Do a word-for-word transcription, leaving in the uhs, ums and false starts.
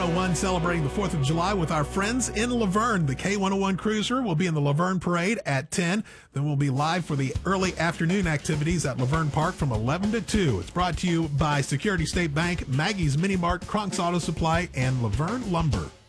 oh one celebrating the fourth of July with our friends in Laverne. The K one oh one Cruiser will be in the Laverne Parade at ten. Then we'll be live for the early afternoon activities at Laverne Park from eleven to two. It's brought to you by Security State Bank, Maggie's Mini Mart, Kronk's Auto Supply, and Laverne Lumber.